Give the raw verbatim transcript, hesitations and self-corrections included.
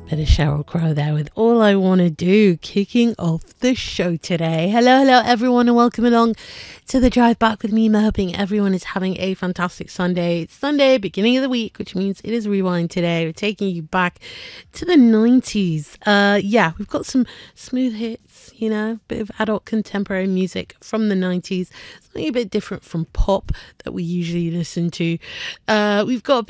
Bit of Sheryl Crow there with All I Want to Do, kicking off the show today. Hello, hello everyone, and welcome along to the drive back with me. I'm hoping everyone is having a fantastic Sunday. It's Sunday, beginning of the week, which means it is Rewind today. We're taking you back to the nineties. Uh, yeah, we've got some smooth hits, you know, bit of adult contemporary music from the nineties. Something a bit different from pop that we usually listen to. Uh, we've got a